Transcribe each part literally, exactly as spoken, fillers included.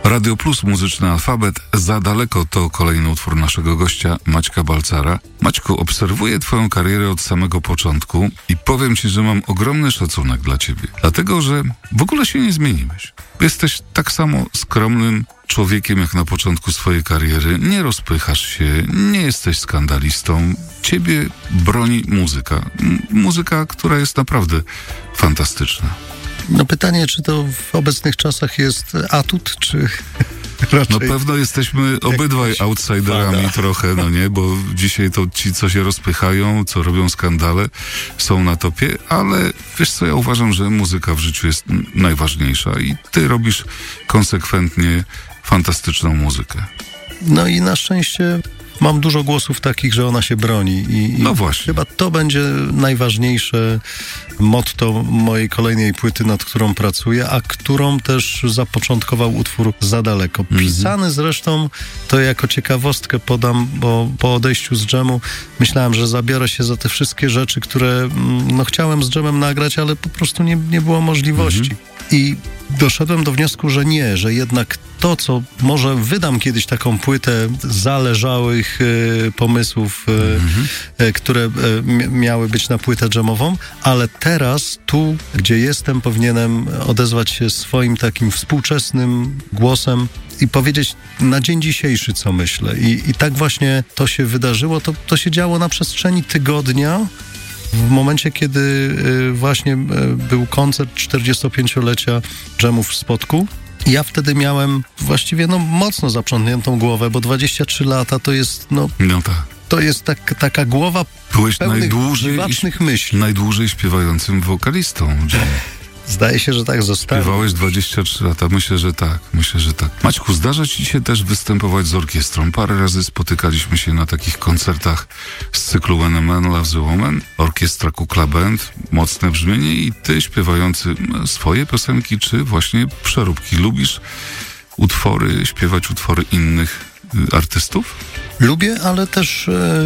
Radio Plus, muzyczny alfabet. Za daleko to kolejny utwór naszego gościa, Maćka Balcara. Maćku, obserwuję twoją karierę od samego początku i powiem ci, że mam ogromny szacunek dla ciebie. Dlatego, że w ogóle się nie zmieniłeś. Jesteś tak samo skromnym człowiekiem jak na początku swojej kariery. Nie rozpychasz się, nie jesteś skandalistą. Ciebie broni muzyka. M- muzyka, która jest naprawdę fantastyczna. No pytanie, czy to w obecnych czasach jest atut, czy raczej... No pewno jesteśmy obydwaj outsiderami fada. trochę, no nie, bo dzisiaj to ci, co się rozpychają, co robią skandale, są na topie, ale wiesz co, ja uważam, że muzyka w życiu jest n- najważniejsza i ty robisz konsekwentnie fantastyczną muzykę. No i na szczęście mam dużo głosów takich, że ona się broni. I, No i właśnie. chyba to będzie najważniejsze motto mojej kolejnej płyty, nad którą pracuję, a którą też zapoczątkował utwór Za daleko. Pisany zresztą, to jako ciekawostkę podam, bo po odejściu z dżemu myślałem, że zabiorę się za te wszystkie rzeczy, które mm, no chciałem z dżemem nagrać, ale po prostu nie, nie było możliwości. I doszedłem do wniosku, że nie, że jednak to, co może wydam kiedyś taką płytę zależałych e, pomysłów, e, e, które e, m- miały być na płytę dżemową, ale teraz, tu, gdzie jestem, powinienem odezwać się swoim takim współczesnym głosem i powiedzieć na dzień dzisiejszy, co myślę. I, i tak właśnie to się wydarzyło. To, to się działo na przestrzeni tygodnia. W momencie, kiedy y, właśnie y, był koncert czterdziestopięciolecia dżemów w Spodku, ja wtedy miałem właściwie no, mocno zaprzątniętą głowę, bo dwadzieścia trzy lata to jest, no, No tak. to jest tak, taka głowa Byłeś pełnych najdłużej, dziwacznych myśli. najdłużej śpiewającym wokalistą. Jimmy. Zdaje się, że tak zostało. Śpiewałeś dwadzieścia trzy lata. Myślę, że tak. Myślę, że tak. Maćku, zdarza ci się też występować z orkiestrą. Parę razy spotykaliśmy się na takich koncertach z cyklu When a Man Loves a Woman. Orkiestra Kukla Band, mocne brzmienie i ty śpiewający swoje piosenki, czy właśnie przeróbki. Lubisz utwory, śpiewać utwory innych y, artystów? Lubię, ale też e,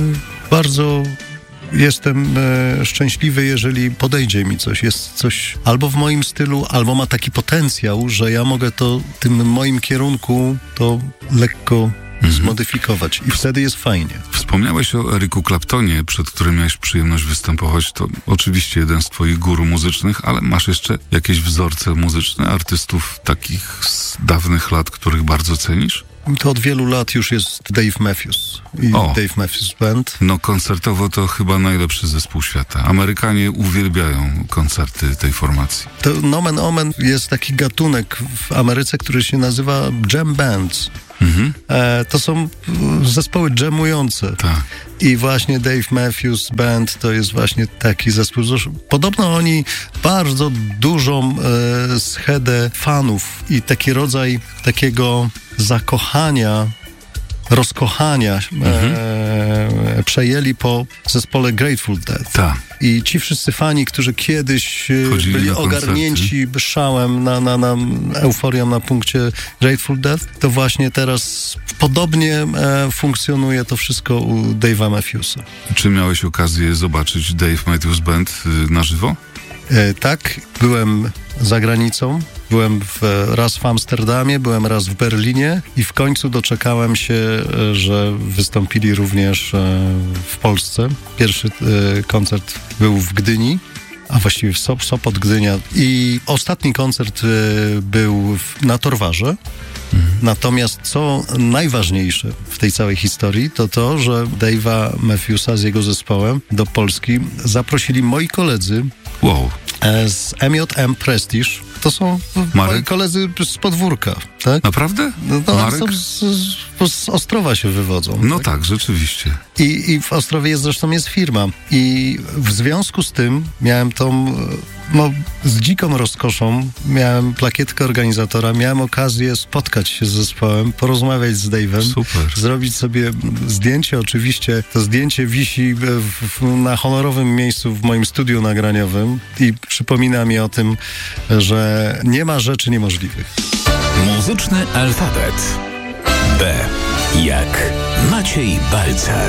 bardzo jestem e, szczęśliwy, jeżeli podejdzie mi coś, jest coś albo w moim stylu, albo ma taki potencjał, że ja mogę to tym moim kierunku to lekko zmodyfikować i wtedy jest fajnie. Wspomniałeś o Ericu Claptonie, przed którym miałeś przyjemność występować. To oczywiście jeden z twoich guru muzycznych, ale masz jeszcze jakieś wzorce muzyczne artystów takich z dawnych lat, których bardzo cenisz? To od wielu lat już jest Dave Matthews i O. Dave Matthews Band. No koncertowo to chyba najlepszy zespół świata. Amerykanie uwielbiają koncerty tej formacji. To nomen omen jest taki gatunek w Ameryce, który się nazywa jam bands. Mhm. E, to są mm, zespoły jamujące. Tak. I właśnie Dave Matthews Band to jest właśnie taki zespół. Zresztą podobno oni bardzo dużą e, schedę fanów i taki rodzaj takiego zakochania, rozkochania e, przejęli po zespole Grateful Dead. Tak. I ci wszyscy fani, którzy kiedyś e, Chodzili byli na koncerty. ogarnięci szałem, na, na, na euforią na punkcie Grateful Dead, to właśnie teraz podobnie e, funkcjonuje to wszystko u Dave'a Matthewsa. Czy miałeś okazję zobaczyć Dave Matthews Band y, na żywo? E, tak, byłem za granicą. Byłem w, raz w Amsterdamie, byłem raz w Berlinie i w końcu doczekałem się, e, że wystąpili również e, w Polsce. Pierwszy e, koncert był w Gdyni, a właściwie w Sop, Sopot, Gdynia. I ostatni koncert e, był w, na Torwarze. Natomiast co najważniejsze w tej całej historii, to to, że Dave'a Matthewsa z jego zespołem do Polski zaprosili moi koledzy Wow. e, z M J M Prestige. To są Marek? moi koledzy z podwórka, tak? Naprawdę? No, no, Marek? są z, z, z Ostrowa się wywodzą. No tak? tak, rzeczywiście. I, I w Ostrowie jest, zresztą jest firma. I w związku z tym miałem tą, no, z dziką rozkoszą, miałem plakietkę organizatora, miałem okazję spotkać się z zespołem, porozmawiać z Dave'em, Super. zrobić sobie zdjęcie. Oczywiście to zdjęcie wisi w, w, na honorowym miejscu w moim studiu nagraniowym i przypomina mi o tym, że nie ma rzeczy niemożliwych. Muzyczny alfabet. B jak Maciej Balcar.